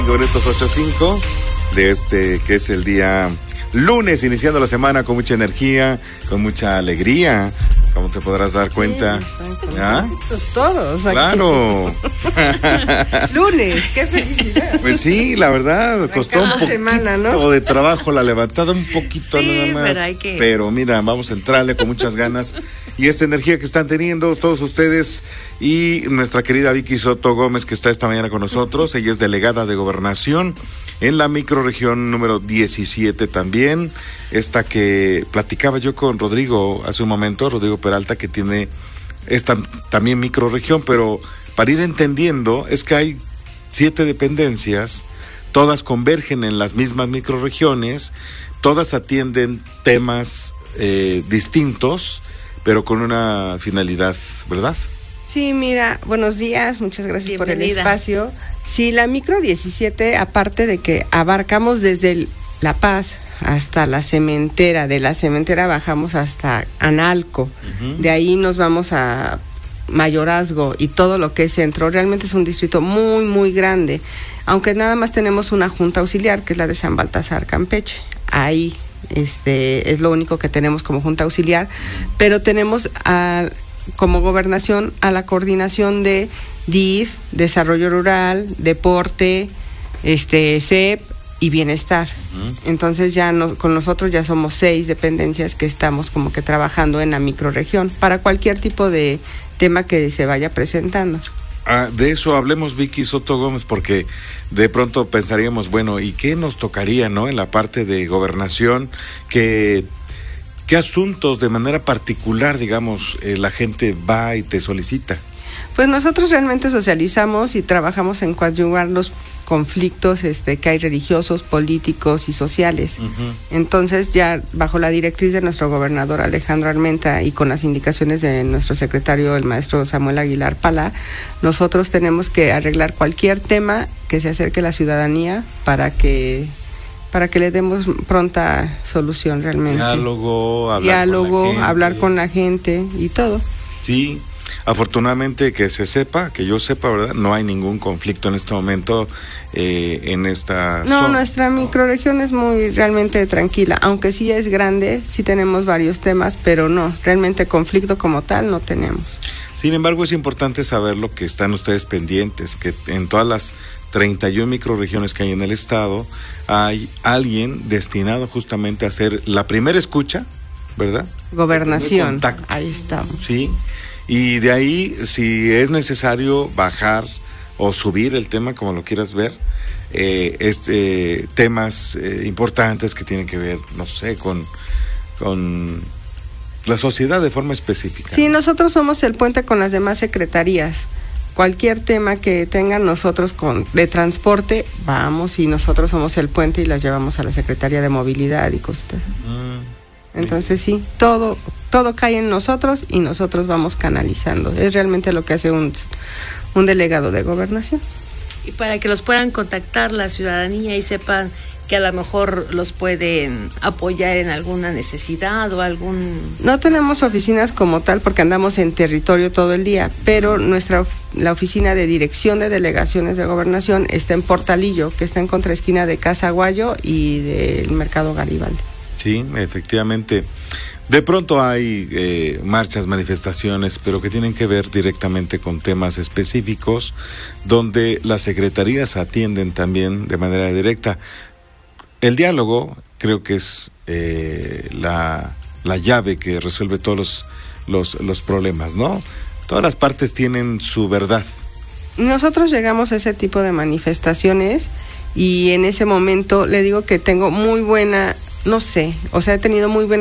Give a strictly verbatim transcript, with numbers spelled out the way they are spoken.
Minutos ocho cinco de este que es el día lunes, iniciando la semana con mucha energía, con mucha alegría, como te podrás dar cuenta. Sí, ¿Ah? Todos. Aquí. Claro. Lunes, qué felicidad. Pues sí, la verdad, costó un poquito semana, ¿no? de trabajo la levantada, un poquito sí, nada más. Pero, hay que... pero mira, vamos a entrarle con muchas ganas. Y esta energía que están teniendo todos ustedes y nuestra querida Vicky Soto Gómez, que está esta mañana con nosotros. Ella es delegada de Gobernación en la microrregión número diecisiete también. Esta que platicaba yo con Rodrigo hace un momento, Rodrigo Peralta, que tiene esta también microrregión, pero para ir entendiendo es que hay siete dependencias, todas convergen en las mismas microrregiones, todas atienden temas eh, distintos, pero con una finalidad, ¿verdad? Sí, mira, buenos días, muchas gracias Bienvenida. por el espacio. Sí, la micro diecisiete, aparte de que abarcamos desde el, La Paz hasta la cementera, de la cementera bajamos hasta Analco, uh-huh. De ahí nos vamos a Mayorazgo y todo lo que es centro. Realmente es un distrito muy, muy grande, aunque nada más tenemos una junta auxiliar, que es la de San Baltasar, Campeche. Ahí este es lo único que tenemos como junta auxiliar, pero tenemos a, como gobernación a la coordinación de D I F, Desarrollo Rural, Deporte, este C E P y Bienestar. Uh-huh. Entonces ya no, con nosotros ya somos seis dependencias que estamos como que trabajando en la microrregión para cualquier tipo de tema que se vaya presentando. Ah, de eso hablemos, Vicky Soto Gómez, porque de pronto pensaríamos, bueno, ¿y qué nos tocaría, no? En la parte de gobernación, que ¿qué asuntos de manera particular, digamos, eh, la gente va y te solicita? Pues nosotros realmente socializamos y trabajamos en coadyuvar los conflictos este, que hay religiosos, políticos y sociales. Uh-huh. Entonces ya bajo la directriz de nuestro gobernador Alejandro Armenta y con las indicaciones de nuestro secretario, el maestro Samuel Aguilar Palá, nosotros tenemos que arreglar cualquier tema que se acerque a la ciudadanía para que para que le demos pronta solución realmente. Diálogo, hablar Diálogo, con la gente. hablar con la gente y todo. Sí. Afortunadamente que se sepa, que yo sepa, ¿verdad? No hay ningún conflicto en este momento eh, en esta No, zona. Nuestra microrregión es muy realmente tranquila, aunque sí es grande, sí tenemos varios temas, pero no, realmente conflicto como tal no tenemos. Sin embargo, es importante saber lo que están ustedes pendientes, que en todas las treinta y una microrregiones que hay en el estado, hay alguien destinado justamente a hacer la primera escucha, ¿verdad? Gobernación, ahí estamos. Sí. Y de ahí, si es necesario bajar o subir el tema, como lo quieras ver, eh, este, temas eh, importantes que tienen que ver, no sé, con, con la sociedad de forma específica. Sí, ¿no? Nosotros somos el puente con las demás secretarías. Cualquier tema que tengan nosotros con de transporte, vamos y nosotros somos el puente y las llevamos a la Secretaría de Movilidad y cosas. Mm. Entonces sí, todo todo cae en nosotros y nosotros vamos canalizando. Es realmente lo que hace un, un delegado de gobernación. Y para que los puedan contactar la ciudadanía y sepan que a lo mejor los pueden apoyar en alguna necesidad o algún... No tenemos oficinas como tal porque andamos en territorio todo el día, pero nuestra la oficina de dirección de delegaciones de gobernación está en Portalillo, que está en contraesquina de Casa Aguayo y del Mercado Garibaldi. Sí, efectivamente. De pronto hay eh, marchas, manifestaciones, pero que tienen que ver directamente con temas específicos, donde las secretarías atienden también de manera directa. El diálogo creo que es eh, la, la llave que resuelve todos los, los, los problemas, ¿no? Todas las partes tienen su verdad. Nosotros llegamos a ese tipo de manifestaciones y en ese momento le digo que tengo muy buena... No sé, o sea, he tenido muy buena